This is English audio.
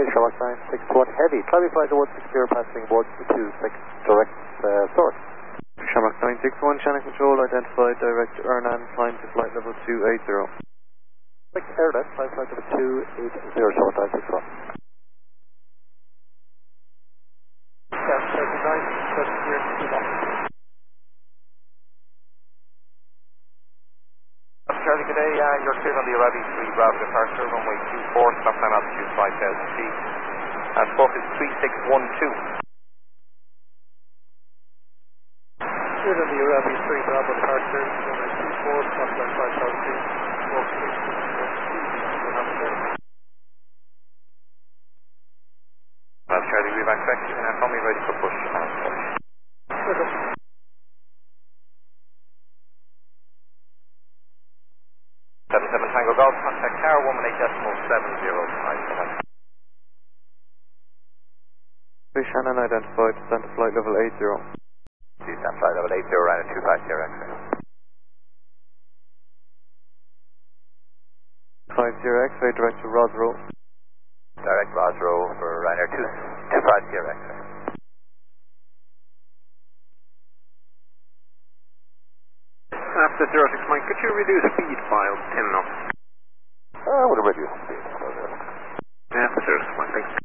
Sherlock 961 Heavy. Climbing flight to 160, passing 126, direct source. Sherlock 961, channel control identified, direct Ernan, climb to flight level 280. Airnet, climb flight level 280, Sherlock 961. 739, Charlie, good day. You're clear on the Arabi 3 Bravo departure, runway 24, stop time altitude 5,000 feet. And squawk is 3612. Clear on the Arabi 3 Bravo departure, runway 24, stop time 5,000 feet. Squawk 3612. Charlie, we've expected you and call me ready for push and push. 77 Tango Golf, contact tower 18.705. Shannon identified, descend to flight level 80. Descend flight level 80, Ryanair 250 X-ray. 50 X-ray, direct to Rosrow. Direct Rosrow for Ryanair 250 X-ray. After 06 Mike, could you reduce speed by 10 knots? I would have reduced speed. After 06 Mike, thanks.